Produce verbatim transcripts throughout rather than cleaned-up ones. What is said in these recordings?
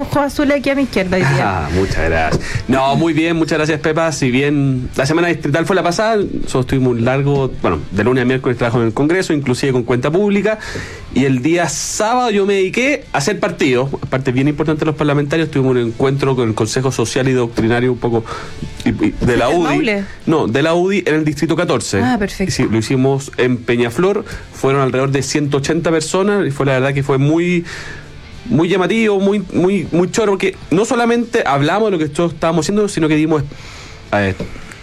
ojos azules aquí a mi izquierda hoy día. Ah, muchas gracias. No, muy bien, muchas gracias, Pepa. Si bien la semana distrital fue la pasada, nosotros estuvimos un largo, bueno, de lunes a miércoles trabajo en el Congreso, inclusive con cuenta pública, y el día sábado yo me dediqué a hacer partidos, parte bien importante de los parlamentarios. Tuvimos un encuentro con el Consejo Social y Doctrinario un poco de la U D I. No, de la U D I en el Distrito catorce. Ah, perfecto. Sí, lo hicimos en Peñaflor, fueron alrededor de ciento ochenta personas, y fue la verdad que fue muy... muy llamativo, muy muy muy choro, porque no solamente hablamos de lo que nosotros estábamos haciendo, sino que dimos a ver,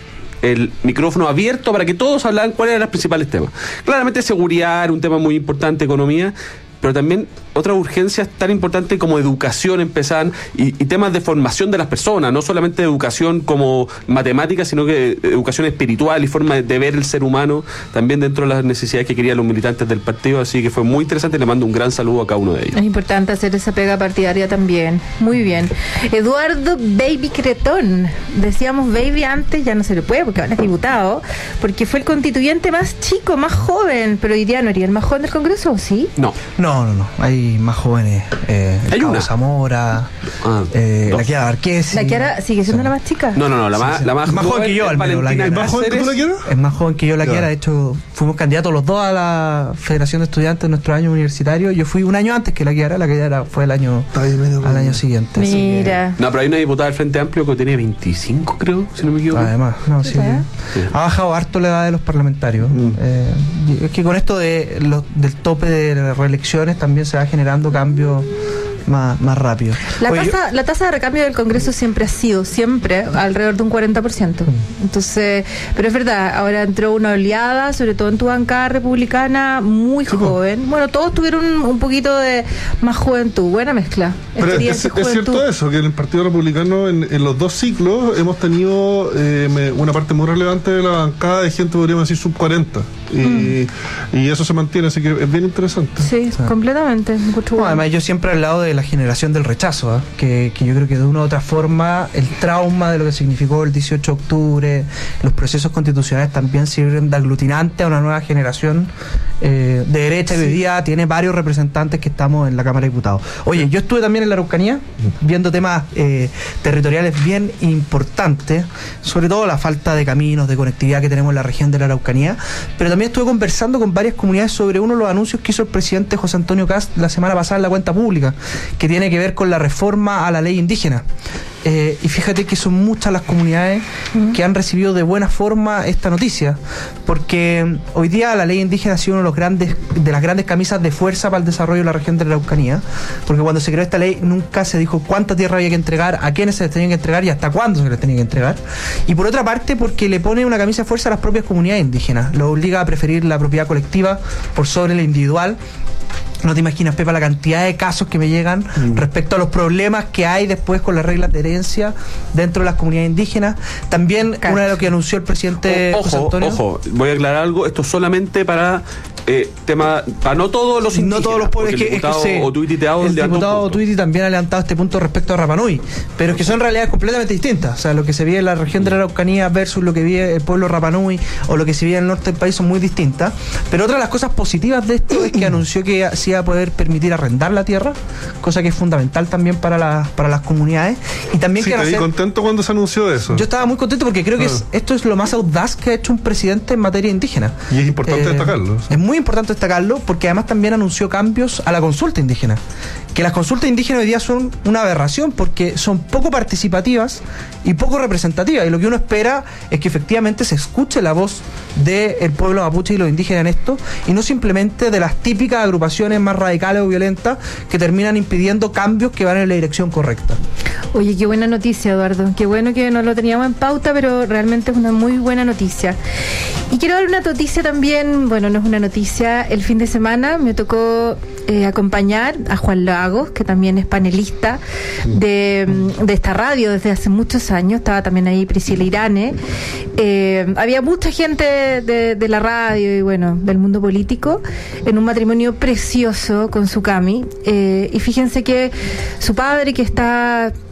el micrófono abierto para que todos hablaran cuáles eran los principales temas. Claramente seguridad era un tema muy importante, economía, pero también otras urgencias tan importantes como educación empezaban, y, y temas de formación de las personas, no solamente educación como matemática, sino que educación espiritual y forma de, de ver el ser humano, también dentro de las necesidades que querían los militantes del partido. Así que fue muy interesante y le mando un gran saludo a cada uno de ellos. Es importante hacer esa pega partidaria también. Muy bien. Eduardo Baby Cretón. Decíamos Baby antes, ya no se le puede porque ahora es diputado, porque fue el constituyente más chico, más joven, pero hoy día no sería el más joven del Congreso, ¿o sí? No. No, no, no. Hay más jóvenes. Eh, ¿Hay Cabo una? Zamora, Ah, eh, dos. la Kiara Barquesi. ¿La Kiara sigue siendo Sí. la más chica? No, no, no, la Sí, más, sí. la más, Es más joven que yo, es al menos, la Valentina Kiara. ¿Más joven que tú la Cáceres. quieras? Es más joven que yo, la Ya. Kiara. De hecho, fuimos candidatos los dos a la Federación de Estudiantes en nuestro año universitario. Yo fui un año antes que la Kiara. La Kiara fue el año Está ahí medio al como- año siguiente. así que- Mira. No, pero hay una diputada del Frente Amplio que tiene veinticinco, creo, si no me equivoco. Además, no, sí, ¿Ya? Sí. ha bajado harto la edad de los parlamentarios. Mm. Eh, y es que con esto de los, del tope de las reelecciones también se va generando cambios más, más rápido. La Oye, yo- tasa, la tasa de recambio del Congreso siempre ha sido, siempre, alrededor de un cuarenta por ciento. Entonces, pero es verdad, ahora entró una oleada, sobre todo en tu bancada republicana, muy joven. Bueno, todos tuvieron un, un poquito de más juventud, buena mezcla. Pero es, Experiencia, es cierto juventud. eso, que en el Partido Republicano en, en los dos ciclos hemos tenido eh, me- una parte muy relevante de la bancada de gente, podríamos decir, sub cuarenta. Y, y eso se mantiene, así que es bien interesante. Sí, Sí. completamente. me encuentro No, bueno. además yo siempre he hablado de la generación del rechazo, ¿eh? que, que yo creo que de una u otra forma el trauma de lo que significó el dieciocho de octubre, los procesos constitucionales también sirven de aglutinante a una nueva generación eh, de derecha, y hoy día tiene varios representantes que estamos en la Cámara de Diputados. Oye, yo estuve también en la Araucanía viendo temas eh, territoriales bien importantes, sobre todo la falta de caminos, de conectividad que tenemos en la región de la Araucanía, pero también estuve conversando con varias comunidades sobre uno de los anuncios que hizo el presidente José Antonio Kast la semana pasada en la cuenta pública, que tiene que ver con la reforma a la ley indígena. Eh, y fíjate que son muchas las comunidades uh-huh. que han recibido de buena forma esta noticia, porque hoy día la ley indígena ha sido uno de los grandes de las grandes camisas de fuerza para el desarrollo de la región de la Araucanía, porque cuando se creó esta ley nunca se dijo cuánta tierra había que entregar, a quiénes se les tenía que entregar y hasta cuándo se les tenía que entregar. Y por otra parte, porque le pone una camisa de fuerza a las propias comunidades indígenas, lo obliga a preferir la propiedad colectiva por sobre la individual. No te imaginas, Pepa, la cantidad de casos que me llegan mm. respecto a los problemas que hay después con las reglas de herencia dentro de las comunidades indígenas. También Cacho. Una de lo que anunció el presidente o, José ojo, Antonio. Ojo, voy a aclarar algo, esto solamente para eh, tema, para no todos los indígenas. No todos los pueblos, el es que, diputado es que Otuiti Teao el diputado Otuiti también ha levantado este punto respecto a Rapa Nui, pero es que son realidades completamente distintas. O sea, lo que se vive en la región de la Araucanía versus lo que vive el pueblo Rapa Nui o lo que se vive en el norte del país son muy distintas. Pero otra de las cosas positivas de esto es que anunció que se iba a poder permitir arrendar la tierra, cosa que es fundamental también para, la, para las comunidades. Y también sí, que te vi hacer... contento cuando se anunció eso. Yo estaba muy contento porque creo que ah. es, esto es lo más audaz que ha hecho un presidente en materia indígena. Y es importante eh, destacarlo. Es muy importante destacarlo porque además también anunció cambios a la consulta indígena. Que las consultas indígenas hoy día son una aberración porque son poco participativas y poco representativas. Y lo que uno espera es que efectivamente se escuche la voz del pueblo mapuche y los indígenas en esto, y no simplemente de las típicas agrupaciones más radicales o violentas que terminan impidiendo cambios que van en la dirección correcta. Oye, qué buena noticia, Eduardo. Qué bueno que no lo teníamos en pauta, pero realmente es una muy buena noticia. Y quiero dar una noticia también, bueno, no es una noticia, el fin de semana me tocó eh, acompañar a Juan Lagos, que también es panelista de, de esta radio desde hace muchos años, estaba también ahí Priscila Irane, eh, había mucha gente de, de la radio y bueno, del mundo político, en un matrimonio precioso con su Cami, eh, y fíjense que su padre, que está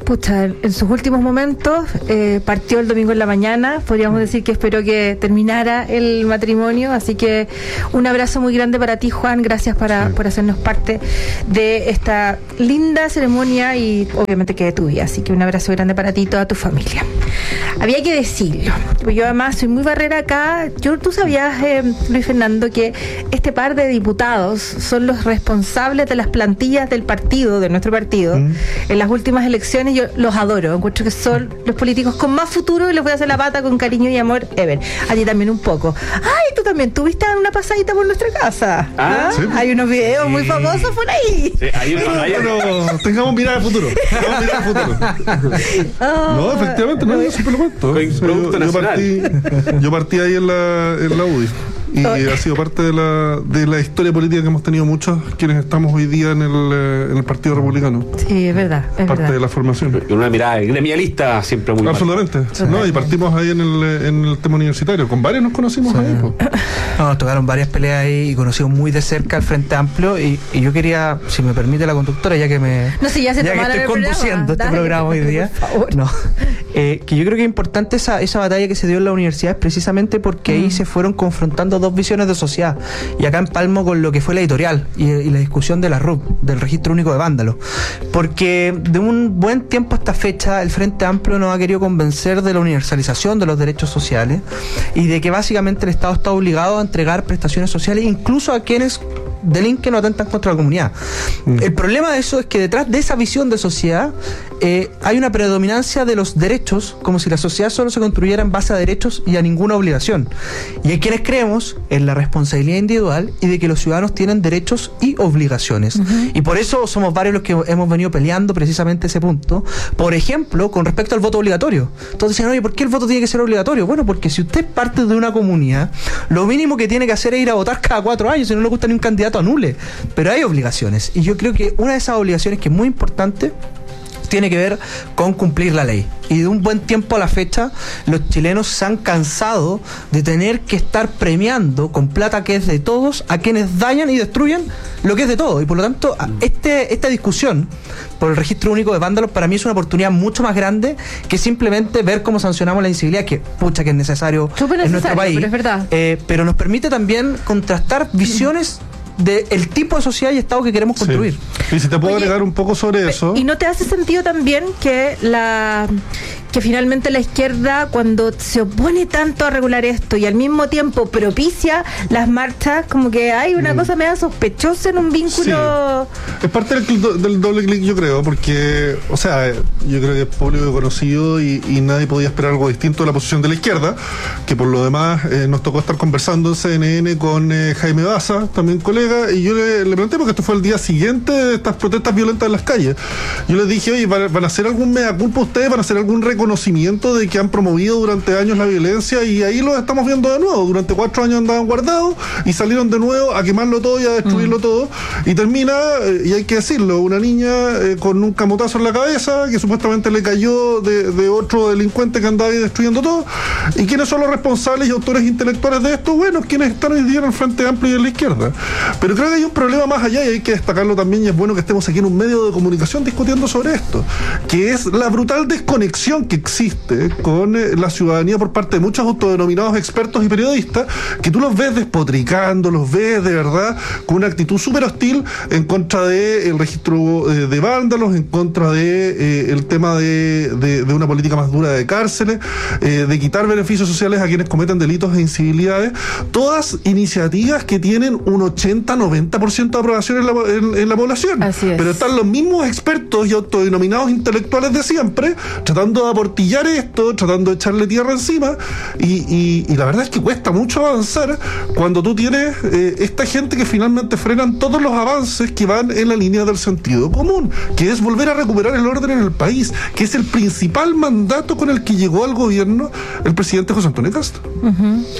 pucha, en sus últimos momentos, eh, partió el domingo en la mañana, podríamos decir que esperó que terminara el matrimonio, así que un abrazo muy grande para ti, Juan, gracias para, sí. por hacernos parte de esta linda ceremonia y obviamente que de tu vida, así que un abrazo grande para ti y toda tu familia. Había que decirlo, yo además soy muy barrera acá, yo, tú sabías, eh, Luis Fernando, que este par de diputados son los responsables de las plantillas del partido, de nuestro partido, mm. en las últimas elecciones. Yo los adoro, encuentro que son los políticos con más futuro y les voy a hacer la pata con cariño y amor ever. A ti también un poco. Ay, tú también tuviste una pasadita por nuestra casa. Ah, ¿ah? ¿Sí? Hay unos videos sí. muy famosos por ahí. Sí, hay uno, hay uno. Pero tengamos mirada al futuro. Tengamos mirada al futuro. Oh, no, efectivamente, no, yo siempre lo cuento. O sea, yo, yo, partí, yo partí ahí en la, en la U D I. Y oh. ha sido parte de la, de la historia política que hemos tenido muchos quienes estamos hoy día en el, en el Partido Republicano. Sí, es verdad. Es parte verdad. de la formación. Con una mirada gremialista siempre muy absolutamente. No, y partimos ahí en el, en el tema universitario. Con varios nos conocimos sí. ahí. Pues. No, nos tocaron varias peleas ahí y conocimos muy de cerca el Frente Amplio. Y, y yo quería, si me permite la conductora, ya que me no, si ya se ya que estoy conduciendo programa. este Dale, programa hoy día. Por favor. No, eh, que yo creo que es importante esa, esa batalla que se dio en la universidad, precisamente porque mm. ahí se fueron confrontando dos visiones de sociedad. Y acá empalmo con lo que fue la editorial y, y la discusión de la R U P, del Registro Único de Vándalos. Porque de un buen tiempo a esta fecha, el Frente Amplio nos ha querido convencer de la universalización de los derechos sociales y de que básicamente el Estado está obligado a entregar prestaciones sociales incluso a quienes delinquen o atentan contra la comunidad. Mm. El problema de eso es que detrás de esa visión de sociedad eh, hay una predominancia de los derechos, como si la sociedad solo se construyera en base a derechos y a ninguna obligación. Y hay quienes creemos en la responsabilidad individual y de que los ciudadanos tienen derechos y obligaciones. Uh-huh. Y por eso somos varios los que hemos venido peleando precisamente ese punto. Por ejemplo, con respecto al voto obligatorio. Entonces dicen, oye, ¿por qué el voto tiene que ser obligatorio? Bueno, porque si usted es parte de una comunidad, lo mínimo que tiene que hacer es ir a votar cada cuatro años, si no le gusta ni un candidato anule, pero hay obligaciones y yo creo que una de esas obligaciones que es muy importante tiene que ver con cumplir la ley. Y de un buen tiempo a la fecha, los chilenos se han cansado de tener que estar premiando con plata que es de todos a quienes dañan y destruyen lo que es de todos. Y por lo tanto, este, esta discusión por el Registro Único de Vándalos para mí es una oportunidad mucho más grande que simplemente ver cómo sancionamos la incivilidad, que pucha que es necesario, en nuestro país. Pero es verdad. Eh, pero nos permite también contrastar visiones del tipo de sociedad y Estado que queremos construir. Sí. Y si te puedo Oye, agregar un poco sobre eso. ¿Y no te hace sentido también que la que finalmente la izquierda, cuando se opone tanto a regular esto y al mismo tiempo propicia las marchas, como que hay una mm. cosa media sospechosa en un vínculo? Sí. Es parte del, del doble clic, yo creo, porque, o sea, yo creo que es público conocido y, y nadie podía esperar algo distinto de la posición de la izquierda, que por lo demás eh, nos tocó estar conversando en C N N con eh, Jaime Baza, también colega, y yo le, le pregunté, porque esto fue el día siguiente de estas protestas violentas en las calles. Yo les dije, oye, ¿van, van a hacer algún mea culpa ustedes? ¿Van a hacer algún reconocimiento de que han promovido durante años la violencia? Y ahí lo estamos viendo de nuevo. Durante cuatro años andaban guardados y salieron de nuevo a quemarlo todo y a destruirlo mm. todo. Y termina, eh, y hay que decirlo, una niña eh, con un camotazo en la cabeza que supuestamente le cayó de, de otro delincuente que andaba ahí destruyendo todo. ¿Y quiénes son los responsables y autores intelectuales de esto? Bueno, quienes están hoy día en el Frente Amplio y en la izquierda. Pero creo que hay un problema más allá y hay que destacarlo también, y es bueno que estemos aquí en un medio de comunicación discutiendo sobre esto, que es la brutal desconexión que existe con eh, la ciudadanía por parte de muchos autodenominados expertos y periodistas, que tú los ves despotricando, los ves de verdad con una actitud súper hostil en contra del de registro eh, de vándalos, en contra de eh, el tema de, de, de una política más dura de cárceles, eh, de quitar beneficios sociales a quienes cometen delitos e incivilidades, todas iniciativas que tienen un ochenta noventa por ciento de aprobación en la, en, en la población. Así es. Pero están los mismos expertos y autodenominados intelectuales de siempre tratando de aportillar esto, tratando de echarle tierra encima, y, y, y la verdad es que cuesta mucho avanzar cuando tú tienes eh, esta gente que finalmente frenan todos los avances que van en la línea del sentido común, que es volver a recuperar el orden en el país, que es el principal mandato con el que llegó al gobierno el presidente José Antonio Castro. Uh-huh.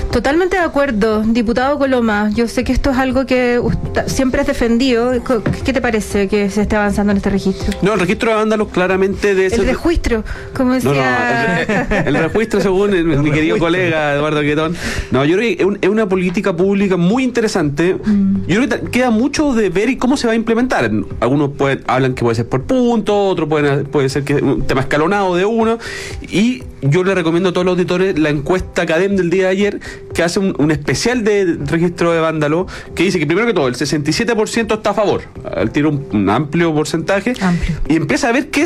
Totalmente de acuerdo, diputado Coloma. Yo sé que esto es algo que usted siempre has defendido. ¿Qué te parece que se esté avanzando en este registro? No, el registro de vándalos claramente de El registro, como decía... No, no, el, el registro según el, mi querido colega Eduardo Quetón. No, yo creo que es, un, es una política pública muy interesante. Mm. Yo creo que queda mucho de ver y cómo se va a implementar. Algunos pueden, hablan que puede ser por puntos, otros pueden, puede ser que es un tema escalonado de uno. Y yo le recomiendo a todos los auditores la encuesta Academ del día de ayer, que hace un, un especial de registro de vándalo, que dice que primero que todo el sesenta y siete por ciento está a favor, al tiro un, un amplio porcentaje, amplio. Y empieza a ver qué